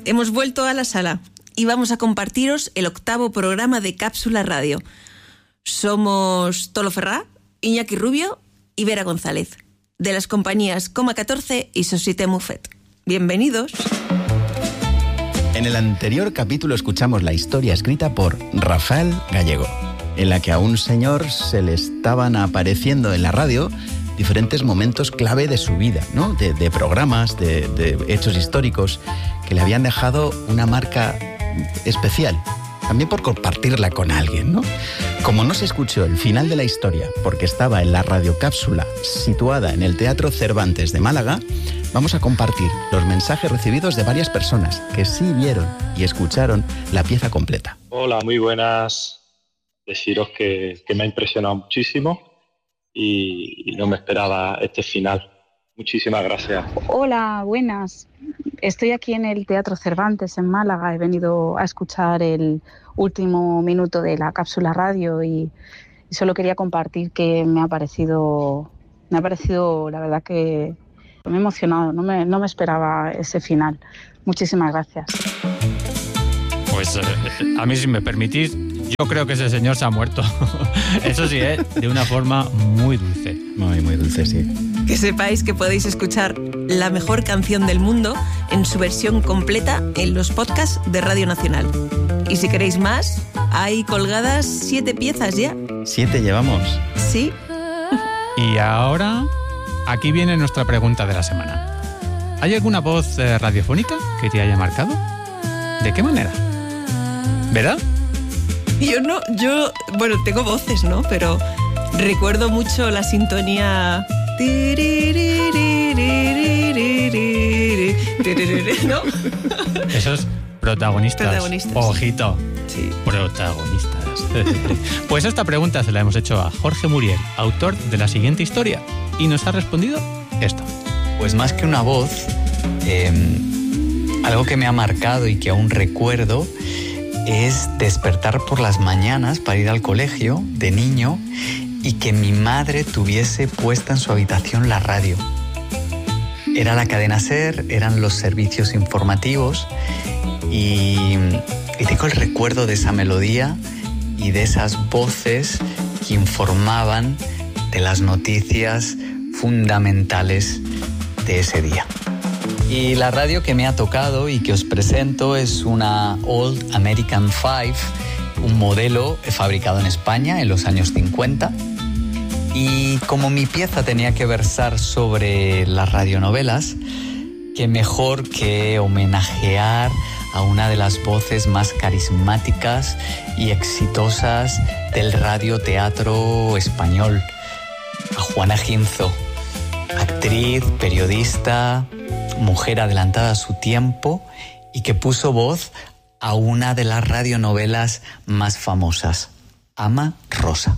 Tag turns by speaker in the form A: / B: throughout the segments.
A: hemos vuelto a la sala y vamos a compartiros el 8º programa de Cápsula Radio. Somos Tolo Ferrá, Iñaki Rubio y Vera González, de las compañías Coma 14 y Société Muffet. Bienvenidos.
B: En el anterior capítulo escuchamos la historia escrita por Rafael Gallego, en la que a un señor se le estaban apareciendo en la radio diferentes momentos clave de su vida, ¿no? De programas, de hechos históricos que le habían dejado una marca especial, también por compartirla con alguien, ¿no? Como no se escuchó el final de la historia porque estaba en la radiocápsula situada en el Teatro Cervantes de Málaga, vamos a compartir los mensajes recibidos de varias personas que sí vieron y escucharon la pieza completa.
C: Hola, muy buenas. Deciros que me ha impresionado muchísimo y no me esperaba este final. Muchísimas gracias.
D: Hola, buenas. Estoy aquí en el Teatro Cervantes en Málaga. He venido a escuchar el último minuto de la cápsula radio y solo quería compartir que me ha parecido la verdad que me ha emocionado. No me esperaba ese final. Muchísimas gracias.
E: Pues a mí, si me permitís, yo creo que ese señor se ha muerto. Eso sí, de una forma muy dulce.
B: Muy dulce, sí.
A: Que sepáis que podéis escuchar la mejor canción del mundo en su versión completa en los podcasts de Radio Nacional. Y si queréis más, hay colgadas 7 piezas ya.
B: 7 llevamos.
A: Sí.
E: Y ahora, aquí viene nuestra pregunta de la semana. ¿Hay alguna voz radiofónica que te haya marcado? ¿De qué manera? ¿Verdad? Bueno, tengo voces, ¿no? Pero recuerdo mucho la sintonía... ¿No? Esos protagonistas. Ojito.
A: Sí.
E: Protagonistas. Pues esta pregunta se la hemos hecho a Jorge Muriel, autor de la siguiente historia, y nos ha respondido esto.
F: Pues más que una voz, algo que me ha marcado y que aún recuerdo es despertar por las mañanas para ir al colegio de niño y que mi madre tuviese puesta en su habitación la radio. Era la cadena SER, eran los servicios informativos y tengo el recuerdo de esa melodía y de esas voces que informaban de las noticias fundamentales de ese día. Y la radio que me ha tocado y que os presento es una Old American 5, un modelo fabricado en España en los años 50. Y como mi pieza tenía que versar sobre las radionovelas, qué mejor que homenajear a una de las voces más carismáticas y exitosas del radioteatro español, a Juana Ginzo, actriz, periodista, mujer adelantada a su tiempo y que puso voz a una de las radionovelas más famosas, Ama Rosa.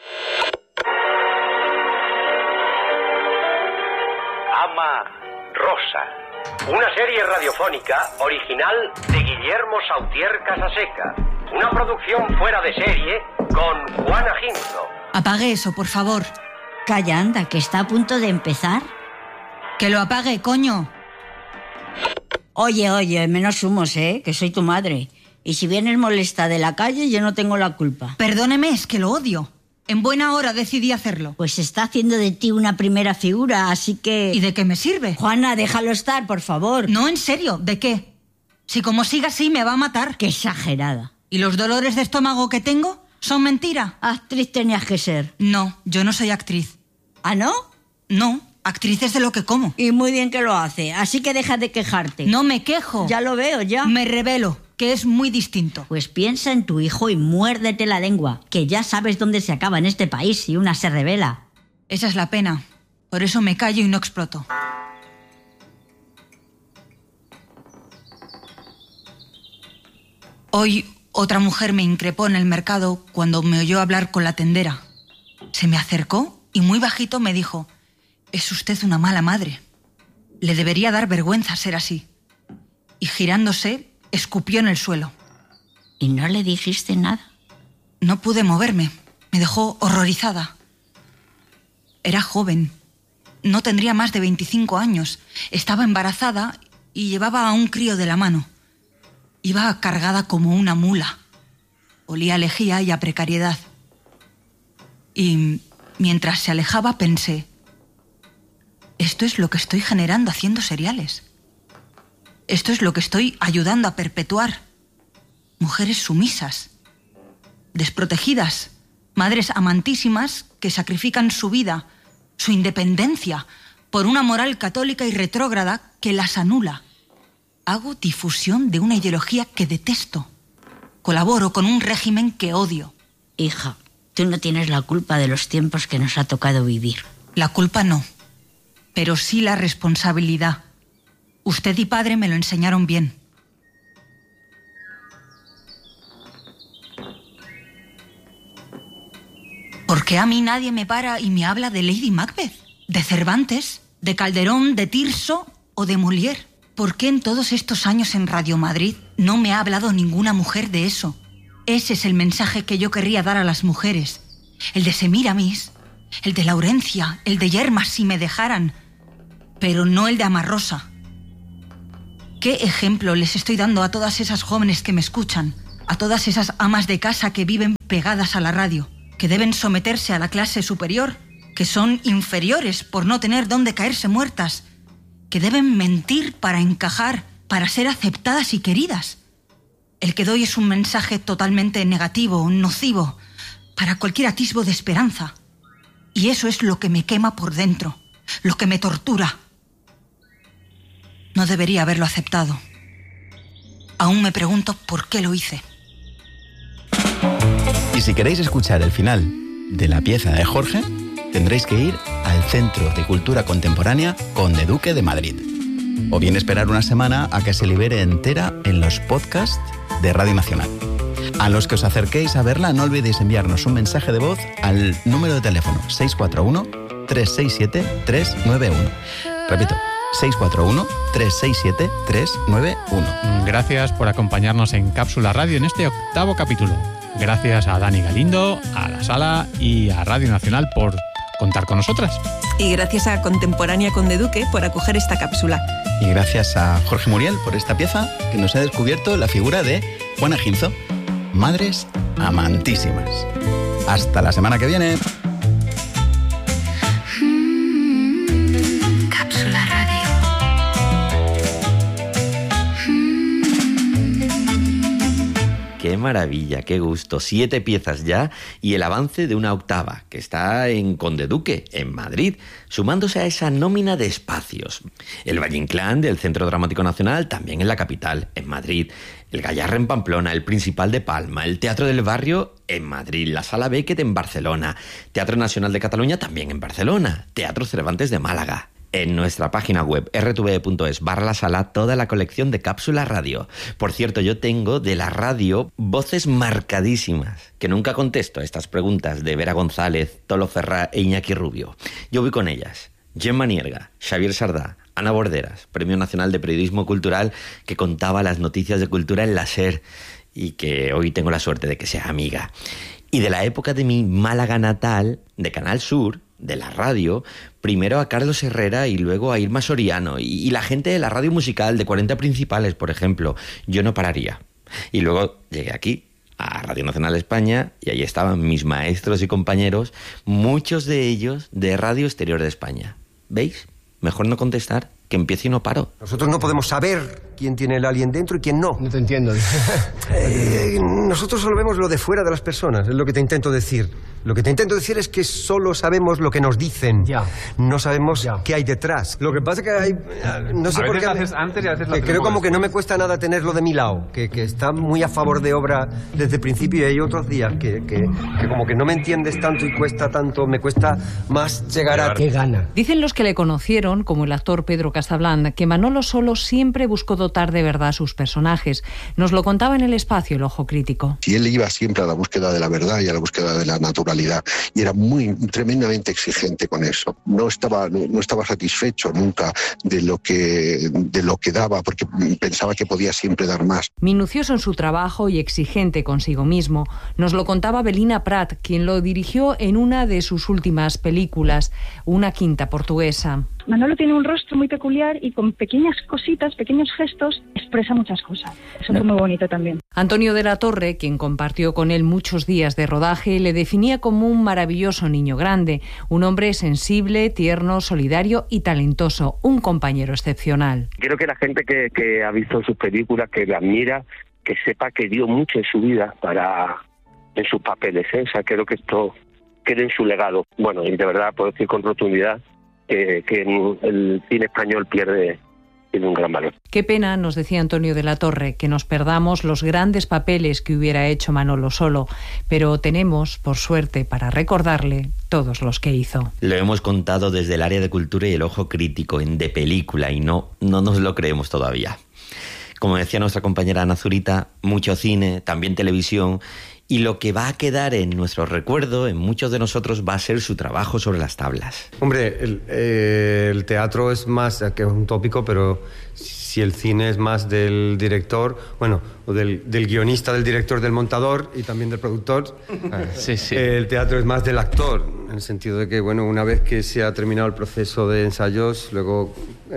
G: Ama Rosa, una serie radiofónica original de Guillermo Sautier Casaseca, una producción fuera de serie con Juana Ginzo.
H: Apague eso, por favor.
I: Calla, anda, que está a punto de empezar.
H: Que lo apague, coño.
I: Oye, menos humos, que soy tu madre. Y si vienes molesta de la calle, yo no tengo la culpa.
H: Perdóneme, es que lo odio. En buena hora decidí hacerlo.
I: Pues está haciendo de ti una primera figura, así que...
H: ¿Y de qué me sirve?
I: Juana, déjalo estar, por favor.
H: No, en serio, ¿de qué? Si como siga así me va a matar.
I: Qué exagerada.
H: ¿Y los dolores de estómago que tengo son mentira?
I: Actriz tenías que ser.
H: No, yo no soy actriz.
I: ¿Ah, no?
H: No, actriz es de lo que como.
I: Y muy bien que lo hace, así que deja de quejarte.
H: No me quejo.
I: Ya lo veo, ya.
H: Me revelo, que es muy distinto.
I: Pues piensa en tu hijo y muérdete la lengua, que ya sabes dónde se acaba en este país si una se revela.
H: Esa es la pena. Por eso me callo y no exploto. Hoy otra mujer me increpó en el mercado cuando me oyó hablar con la tendera. Se me acercó y muy bajito me dijo: «Es usted una mala madre. Le debería dar vergüenza ser así». Y girándose, escupió en el suelo.
I: ¿Y no le dijiste nada?
H: No pude moverme. Me dejó horrorizada. Era joven. No tendría más de 25 años. Estaba embarazada y llevaba a un crío de la mano. Iba cargada como una mula. Olía a lejía y a precariedad. Y mientras se alejaba pensé, esto es lo que estoy generando haciendo seriales. Esto es lo que estoy ayudando a perpetuar. Mujeres sumisas, desprotegidas, madres amantísimas que sacrifican su vida, su independencia, por una moral católica y retrógrada que las anula. Hago difusión de una ideología que detesto. Colaboro con un régimen que odio.
I: Hija, tú no tienes la culpa de los tiempos que nos ha tocado vivir.
H: La culpa no, pero sí la responsabilidad. Usted y padre me lo enseñaron bien. ¿Por qué a mí nadie me para y me habla de Lady Macbeth? ¿De Cervantes? ¿De Calderón? ¿De Tirso? ¿O de Molière? ¿Por qué en todos estos años en Radio Madrid no me ha hablado ninguna mujer de eso? Ese es el mensaje que yo querría dar a las mujeres. El de Semíramis, el de Laurencia, el de Yermas si me dejaran, pero no el de Amarrosa. ¿Qué ejemplo les estoy dando a todas esas jóvenes que me escuchan? A todas esas amas de casa que viven pegadas a la radio, que deben someterse a la clase superior, que son inferiores por no tener dónde caerse muertas, que deben mentir para encajar, para ser aceptadas y queridas. El que doy es un mensaje totalmente negativo, nocivo, para cualquier atisbo de esperanza. Y eso es lo que me quema por dentro, lo que me tortura. No debería haberlo aceptado. Aún me pregunto por qué lo hice.
B: Y si queréis escuchar el final de la pieza de Jorge, tendréis que ir al Centro de Cultura Contemporánea Conde Duque de Madrid. O bien esperar una semana a que se libere entera en los podcasts de Radio Nacional. A los que os acerquéis a verla, no olvidéis enviarnos un mensaje de voz al número de teléfono 641-367-391. Repito, 641-367-391.
E: Gracias por acompañarnos en Cápsula Radio en este 8º capítulo. Gracias a Dani Galindo, a La Sala y a Radio Nacional por contar con nosotras.
A: Y gracias a Contemporánea Conde Duque por acoger esta cápsula.
B: Y gracias a Jorge Muriel por esta pieza que nos ha descubierto la figura de Juana Ginzo. Madres amantísimas. Hasta la semana que viene.
H: Cápsula Radio.
J: Qué maravilla, qué gusto. 7 piezas ya y el avance de una octava que está en Conde Duque, en Madrid, sumándose a esa nómina de espacios. El Valle Inclán del Centro Dramático Nacional también en la capital, en Madrid. El Gallarre en Pamplona, el Principal de Palma, el Teatro del Barrio en Madrid, la Sala Beckett en Barcelona, Teatro Nacional de Cataluña también en Barcelona, Teatro Cervantes de Málaga. En nuestra página web rtve.es/la sala toda la colección de Cápsula Radio. Por cierto, yo tengo de la radio voces marcadísimas, que nunca contesto a estas preguntas de Vera González, Tolo Ferrá e Iñaki Rubio. Yo voy con ellas. Gemma Nierga, Xavier Sardá, Ana Borderas, Premio Nacional de Periodismo Cultural, que contaba las noticias de cultura en la SER y que hoy tengo la suerte de que sea amiga. Y de la época de mi Málaga natal, de Canal Sur, de la radio, primero a Carlos Herrera y luego a Irma Soriano y la gente de la radio musical de 40 Principales, por ejemplo. Yo no pararía. Y luego llegué aquí, a Radio Nacional España, y ahí estaban mis maestros y compañeros, muchos de ellos de Radio Exterior de España. ¿Veis? Mejor no contestar, que empiezo y no paro.
K: Nosotros no podemos saber quién tiene el alien dentro y quién no.
L: No te entiendo.
K: Nosotros solo vemos lo de fuera de las personas, es lo que te intento decir. Lo que te intento decir es que solo sabemos lo que nos dicen.
L: Ya.
K: No sabemos qué hay detrás. Lo que pasa es que hay... No sé por qué...
L: haces antes y a veces lo
K: creo como que no me cuesta nada tenerlo de mi lado, que está muy a favor de obra desde el principio, y hay otros días que como que no me entiendes tanto y cuesta tanto, me cuesta más llegar a...
L: ¿Qué gana?
M: Dicen los que le conocieron, como el actor Pedro Casablan, que Manolo Solo siempre buscó dotar de verdad a sus personajes. Nos lo contaba en El Espacio, el Ojo Crítico.
N: Y él iba siempre a la búsqueda de la verdad y a la búsqueda de la naturalidad, y era tremendamente exigente con eso. No estaba satisfecho nunca de lo que daba, porque pensaba que podía siempre dar más.
M: Minucioso en su trabajo y exigente consigo mismo, nos lo contaba Belina Prat, quien lo dirigió en una de sus últimas películas, Una quinta portuguesa.
L: Manolo tiene un rostro muy peculiar y con pequeñas cositas, pequeños gestos, expresa muchas cosas. Eso fue muy bonito también.
M: Antonio de la Torre, quien compartió con él muchos días de rodaje, le definía como un maravilloso niño grande, un hombre sensible, tierno, solidario y talentoso, un compañero excepcional.
O: Quiero que la gente que ha visto sus películas, que le admira, que sepa que dio mucho en su vida en sus papeles, ¿eh? O sea, creo que esto quede en su legado. Bueno, y de verdad puedo decir con rotundidad que el cine español tiene un gran valor.
M: Qué pena, nos decía Antonio de la Torre, que nos perdamos los grandes papeles que hubiera hecho Manolo solo, pero tenemos, por suerte, para recordarle todos los que hizo.
J: Lo hemos contado desde el área de cultura y el ojo crítico en De Película y no nos lo creemos todavía. Como decía nuestra compañera Ana Zurita, mucho cine, también televisión, y lo que va a quedar en nuestro recuerdo, en muchos de nosotros, va a ser su trabajo sobre las tablas.
K: Hombre, el teatro es más, que es un tópico, pero si el cine es más del director, bueno, o del guionista, del director, del montador y también del productor, sí. El teatro es más del actor, en el sentido de que, bueno, una vez que se ha terminado el proceso de ensayos, luego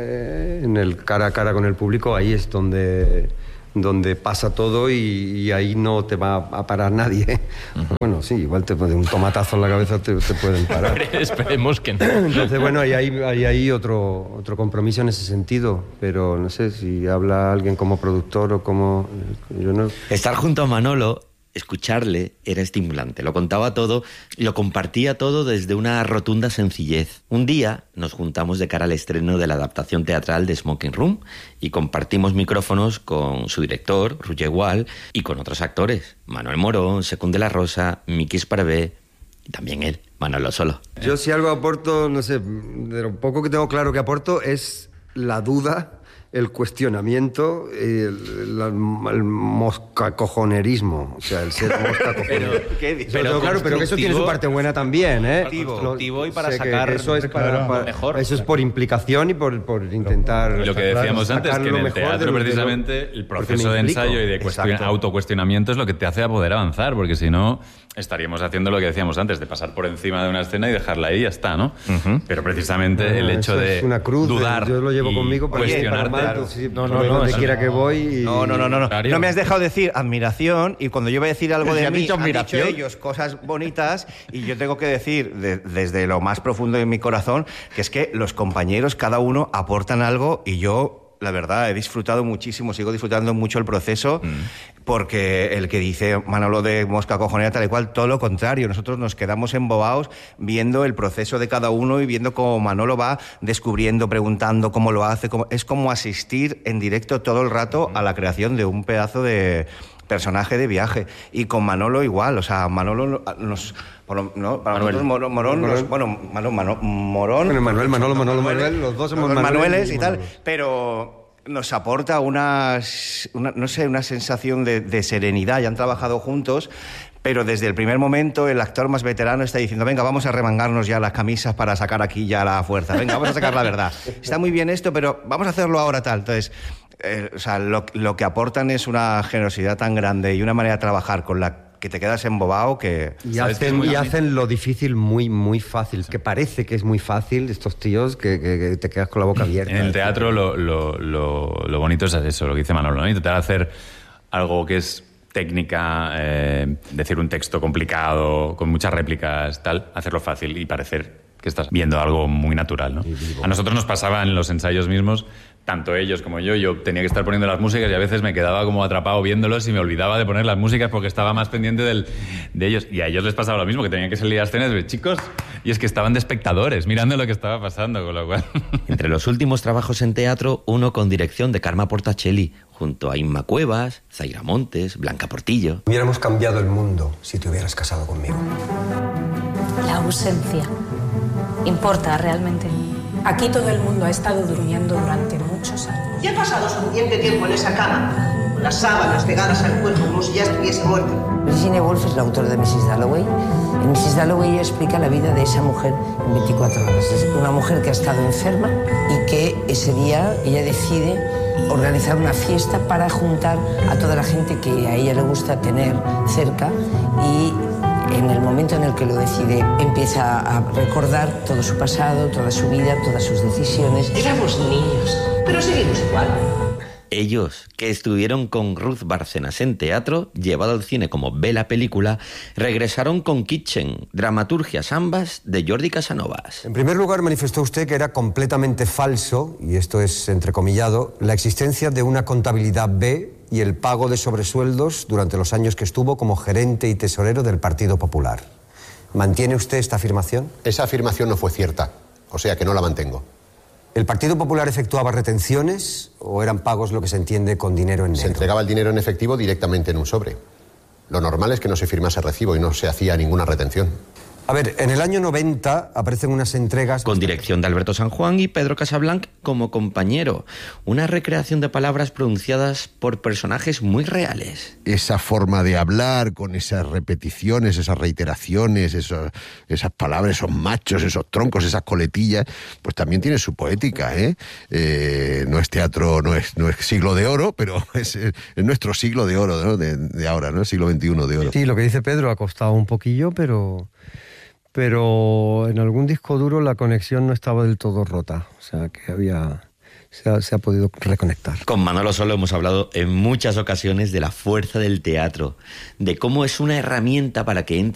K: en el cara a cara con el público, ahí es donde pasa todo y ahí no te va a parar nadie. Uh-huh. Bueno, sí, igual te puede un tomatazo en la cabeza te pueden parar.
P: Esperemos que no.
K: Entonces, bueno, hay ahí otro compromiso en ese sentido, pero no sé si habla alguien como productor o como... yo no...
J: Estar junto a Manolo, escucharle, era estimulante. Lo contaba todo y lo compartía todo desde una rotunda sencillez. Un día nos juntamos de cara al estreno de la adaptación teatral de Smoking Room y compartimos micrófonos con su director, Roger Wall, y con otros actores, Manuel Morón, Secund de la Rosa, Miki Esparvé y también él, Manolo solo.
K: Yo si algo aporto, no sé, de lo poco que tengo claro que aporto es la duda, el cuestionamiento, el moscacojonerismo, o sea, el ser moscacojonero. Pero que eso tiene su parte buena también, ¿eh?
P: Constructivo y para sacar
K: eso es para mejor. Eso es por implicación y por intentar...
P: Y lo que decíamos antes, que en el teatro precisamente el proceso de ensayo y de autocuestionamiento es lo que te hace poder avanzar, porque si no estaríamos haciendo lo que decíamos antes, de pasar por encima de una escena y dejarla ahí y ya está, ¿no? Uh-huh. Pero precisamente el hecho de
K: es una cruz,
P: dudar,
K: yo lo llevo conmigo para
P: cuestionarte.
K: Claro. Donde quiera que voy.
Q: No. No me has dejado decir admiración, y cuando yo voy a decir algo de mí, han dicho ellos cosas bonitas, y yo tengo que decir desde lo más profundo de mi corazón que es que los compañeros, cada uno aportan algo, y yo, la verdad, he disfrutado muchísimo, sigo disfrutando mucho el proceso, porque el que dice Manolo de mosca cojonera tal y cual, todo lo contrario, nosotros nos quedamos embobados viendo el proceso de cada uno y viendo cómo Manolo va descubriendo, preguntando cómo lo hace, es como asistir en directo todo el rato a la creación de un pedazo de personaje de viaje. Y con Manolo igual, o sea, Manolo nos... No, para nosotros Morón, Manuel, los dos somos Manueles y tal, pero nos aporta una sensación de serenidad. Ya han trabajado juntos, pero desde el primer momento el actor más veterano está diciendo: venga, vamos a remangarnos ya las camisas para sacar aquí ya la fuerza, venga, vamos a sacar la verdad. Está muy bien esto, pero vamos a hacerlo ahora tal. Entonces, o sea, lo que aportan es una generosidad tan grande y una manera de trabajar con la que te quedas embobado que...
K: Y hacen lo difícil muy, muy fácil, que parece que es muy fácil, estos tíos, que te quedas con la boca abierta.
P: En el teatro lo bonito es eso, lo que dice Manolo, ¿no? Intentar hacer algo que es técnica, decir un texto complicado, con muchas réplicas, tal, hacerlo fácil y parecer que estás viendo algo muy natural, ¿no? A nosotros nos pasaba en los ensayos mismos, tanto ellos como yo tenía que estar poniendo las músicas y a veces me quedaba como atrapado viéndolos y me olvidaba de poner las músicas porque estaba más pendiente de ellos. Y a ellos les pasaba lo mismo, que tenían que salir a escenas de chicos, y es que estaban de espectadores mirando lo que estaba pasando, con lo cual...
J: Entre los últimos trabajos en teatro, uno con dirección de Carma Portacelli, junto a Inma Cuevas, Zaira Montes, Blanca Portillo.
R: Hubiéramos cambiado el mundo si te hubieras casado conmigo.
S: La ausencia importa realmente.
T: Aquí todo el mundo ha estado durmiendo durante muchos años.
U: Ya ha pasado suficiente tiempo en esa cama, con las sábanas pegadas al cuerpo como si ya estuviese muerta.
V: Virginia Woolf es la autora de Mrs. Dalloway. En Mrs. Dalloway ella explica la vida de esa mujer en 24 horas. Es una mujer que ha estado enferma y que ese día ella decide organizar una fiesta para juntar a toda la gente que a ella le gusta tener cerca, y en el momento en el que lo decide, empieza a recordar todo su pasado, toda su vida, todas sus decisiones.
U: Éramos niños, pero seguimos igual.
J: Ellos, que estuvieron con Ruth Bárcenas en teatro, llevado al cine como Ve la película, regresaron con Kitchen, dramaturgias ambas de Jordi Casanovas.
R: En primer lugar, manifestó usted que era completamente falso, y esto es entrecomillado, la existencia de una contabilidad B y el pago de sobresueldos durante los años que estuvo como gerente y tesorero del Partido Popular. ¿Mantiene usted esta afirmación?
C: Esa afirmación no fue cierta, o sea que no la mantengo.
R: ¿El Partido Popular efectuaba retenciones o eran pagos lo que se entiende con dinero en negro?
C: Se entregaba el dinero en efectivo directamente en un sobre. Lo normal es que no se firmase recibo y no se hacía ninguna retención.
R: A ver, en el año 90 aparecen unas entregas...
J: Con dirección de Alberto San Juan y Pedro Casablanc como compañero. Una recreación de palabras pronunciadas por personajes muy reales.
D: Esa forma de hablar, con esas repeticiones, esas reiteraciones, esas palabras, esos machos, esos troncos, esas coletillas, pues también tiene su poética, ¿eh? No es teatro, no es siglo de oro, pero es nuestro siglo de oro, ¿no? de ahora, ¿no? Siglo XXI de oro.
K: Sí, lo que dice Pedro ha costado un poquillo, pero en algún disco duro la conexión no estaba del todo rota, o sea que se ha podido reconectar.
J: Con Manolo Solo hemos hablado en muchas ocasiones de la fuerza del teatro, de cómo es una herramienta para que entre